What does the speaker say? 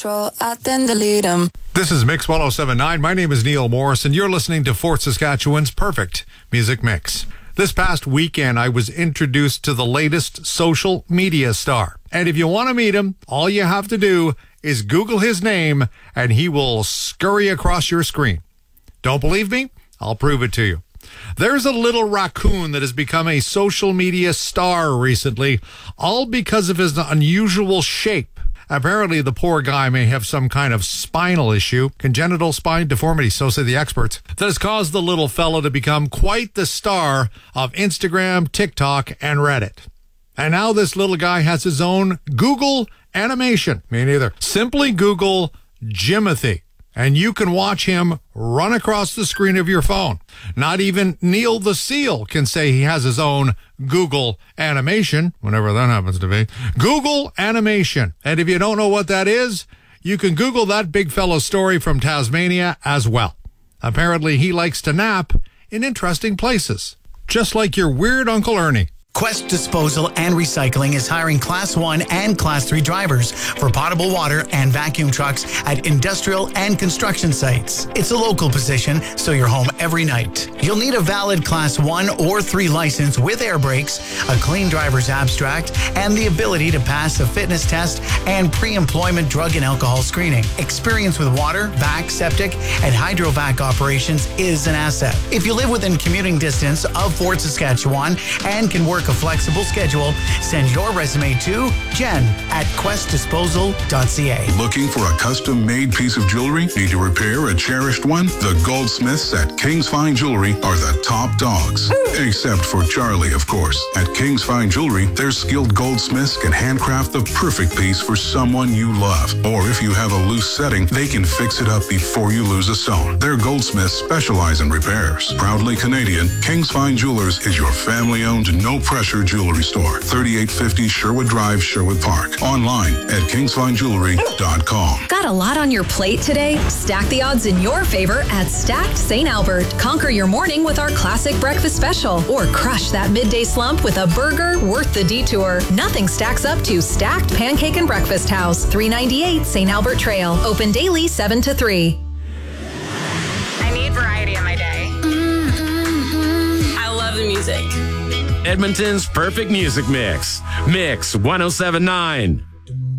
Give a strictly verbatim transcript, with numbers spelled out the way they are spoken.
I then delete them. This is Mix one oh seven point nine. My name is Neil Morris, and you're listening to Fort Saskatchewan's Perfect Music Mix. This past weekend, I was introduced to the latest social media star. And if you want to meet him, all you have to do is Google his name, and he will scurry across your screen. Don't believe me? I'll prove it to you. There's a little raccoon that has become a social media star recently, all because of his unusual shape. Apparently, the poor guy may have some kind of spinal issue, congenital spine deformity, so say the experts, that has caused the little fellow to become quite the star of Instagram, TikTok, and Reddit. And now this little guy has his own Google animation. Me neither. Simply Google Jimothy, and you can watch him run across the screen of your phone. Not even Neil the Seal can say he has his own Google animation, whenever that happens to be. Google animation. And if you don't know what that is, you can Google that big fellow's story from Tasmania as well. Apparently, he likes to nap in interesting places, just like your weird Uncle Ernie. Quest Disposal and Recycling is hiring Class one and Class three drivers for potable water and vacuum trucks at industrial and construction sites. It's a local position, so you're home every night. You'll need a valid Class one or three license with air brakes, a clean driver's abstract, and the ability to pass a fitness test and pre-employment drug and alcohol screening. Experience with water, vac, septic, and hydrovac operations is an asset. If you live within commuting distance of Fort Saskatchewan and can work a flexible schedule, send your resume to Jen at quest disposal dot c a. Looking for a custom-made piece of jewelry? Need to repair a cherished one? The goldsmiths at King's Fine Jewelry are the top dogs. Except for Charlie, of course. At King's Fine Jewelry, their skilled goldsmiths can handcraft the perfect piece for someone you love. Or if you have a loose setting, they can fix it up before you lose a stone. Their goldsmiths specialize in repairs. Proudly Canadian, King's Fine Jewelers is your family-owned, no-pressure jewelry store. thirty-eight fifty Sherwood Drive, Sherwood Park. Online at kings fine jewelry dot com. Got a lot on your plate today? Stack the odds in your favor at Stacked Saint Albert. Conquer your morning with our classic breakfast special, or crush that midday slump with a burger worth the detour. Nothing stacks up to Stacked Pancake and Breakfast House, three ninety-eight Saint Albert Trail. Open daily seven to three. I need variety in my day. I love the music. Edmonton's Perfect Music Mix. Mix one oh seven point nine.